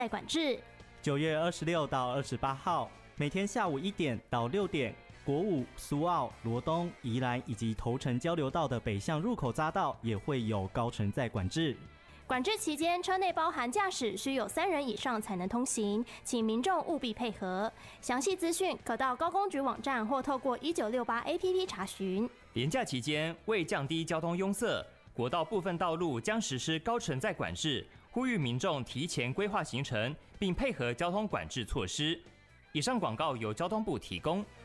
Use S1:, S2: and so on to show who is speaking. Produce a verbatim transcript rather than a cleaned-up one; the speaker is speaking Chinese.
S1: 管制。
S2: 九月二十六到二十八号，每天下午一点到六点，国五、苏澳、罗东、宜兰以及头城交流道的北向入口匝道也会有高承载管制。
S1: 管制期间，车内包含驾驶需有三人以上才能通行，请民众务必配合。详细资讯可到高公局网站或透过一九六八 A P P 查询。
S3: 连假期间，为降低交通拥塞，国道部分道路将实施高承载管制，呼吁民众提前规划行程，并配合交通管制措施。以上广告由交通部提供。